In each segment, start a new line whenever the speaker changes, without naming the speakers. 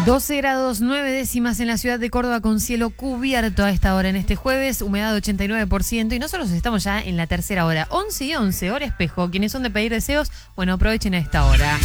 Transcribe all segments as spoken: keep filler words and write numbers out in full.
doce grados nueve décimas en la ciudad de Córdoba con cielo cubierto a esta hora en este jueves, humedad ochenta y nueve por ciento y nosotros estamos ya en la tercera hora, once y once, hora espejo. Quienes son de pedir deseos, bueno, aprovechen a esta hora.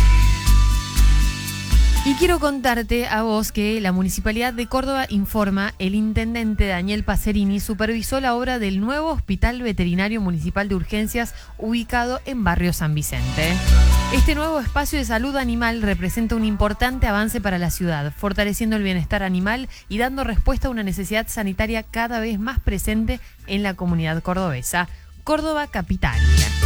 Y quiero contarte a vos que la Municipalidad de Córdoba informa, el intendente Daniel Pacerini supervisó la obra del nuevo Hospital Veterinario Municipal de Urgencias ubicado en Barrio San Vicente. Este nuevo espacio de salud animal representa un importante avance para la ciudad, fortaleciendo el bienestar animal y dando respuesta a una necesidad sanitaria cada vez más presente en la comunidad cordobesa. Córdoba Capital.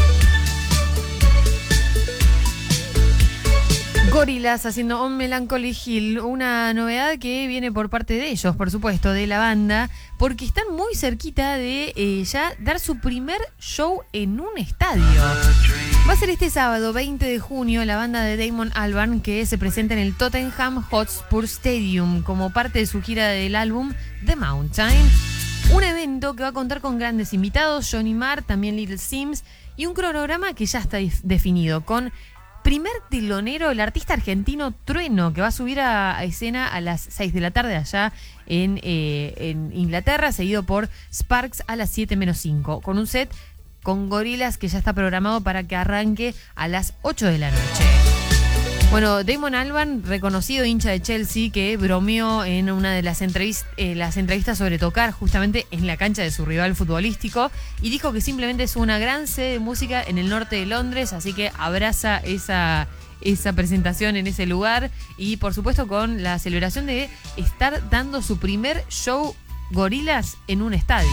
Gorillaz haciendo On Melancholy Hill, una novedad que viene por parte de ellos, por supuesto, de la banda, porque están muy cerquita de eh, ya dar su primer show en un estadio. Va a ser este sábado, veinte de junio, la banda de Damon Albarn, que se presenta en el Tottenham Hotspur Stadium como parte de su gira del álbum The Mountain. Un evento que va a contar con grandes invitados, Johnny Marr, también Little Sims, y un cronograma que ya está definido con primer telonero, el artista argentino Trueno, que va a subir a, a escena a las seis de la tarde allá en, eh, en Inglaterra, seguido por Sparks a las siete menos cinco, con un set con Gorillaz que ya está programado para que arranque a las ocho de la noche. Bueno, Damon Albarn, reconocido hincha de Chelsea, que bromeó en una de las, entrevist- eh, las entrevistas sobre tocar justamente en la cancha de su rival futbolístico y dijo que simplemente es una gran sede de música en el norte de Londres, así que abraza esa, esa presentación en ese lugar y por supuesto con la celebración de estar dando su primer show Gorillaz en un estadio.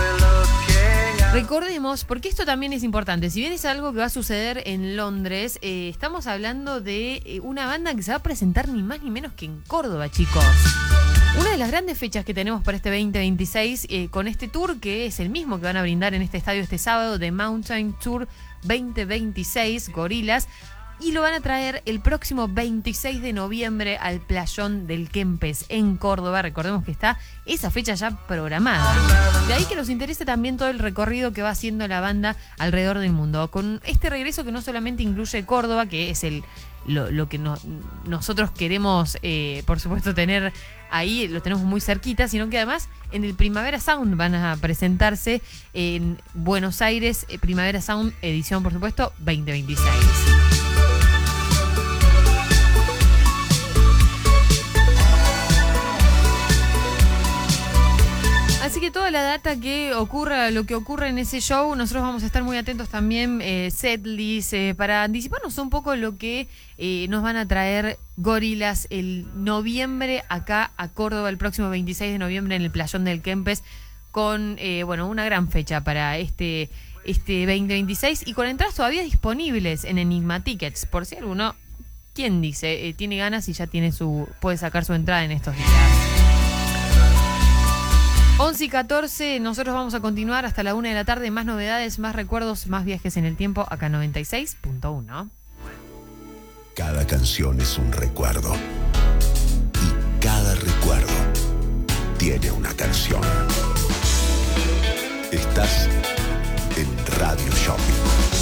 Recordemos, porque esto también es importante, si bien es algo que va a suceder en Londres, eh, estamos hablando de eh, una banda que se va a presentar ni más ni menos que en Córdoba, chicos. Una de las grandes fechas que tenemos para este veinte veintiséis, eh, con este tour que es el mismo que van a brindar en este estadio este sábado, The Mountain Tour veinte veintiséis, Gorillaz, y lo van a traer el próximo veintiséis de noviembre al Playón del Kempes en Córdoba. Recordemos que está esa fecha ya programada. De ahí que nos interese también todo el recorrido que va haciendo la banda alrededor del mundo. Con este regreso que no solamente incluye Córdoba, que es el lo, lo que no, nosotros queremos, eh, por supuesto, tener ahí, lo tenemos muy cerquita, sino que además en el Primavera Sound van a presentarse en Buenos Aires, eh, Primavera Sound edición, por supuesto, veinte veintiséis. Así que toda la data que ocurra, lo que ocurra en ese show, nosotros vamos a estar muy atentos también, eh, setlist, eh, para anticiparnos un poco lo que eh, nos van a traer Gorillaz el noviembre acá a Córdoba, el próximo veintiséis de noviembre en el Playón del Kempes, con eh, bueno, una gran fecha para este, este veinte veintiséis y con entradas todavía disponibles en Enigma Tickets, por si alguno, ¿quién dice? Eh, tiene ganas y ya tiene su, puede sacar su entrada en estos días. once y catorce, nosotros vamos a continuar hasta la una de la tarde. Más novedades, más recuerdos, más viajes en el tiempo, acá noventa y seis punto uno.
Cada canción es un recuerdo. Y cada recuerdo tiene una canción. Estás en Radio Shopping.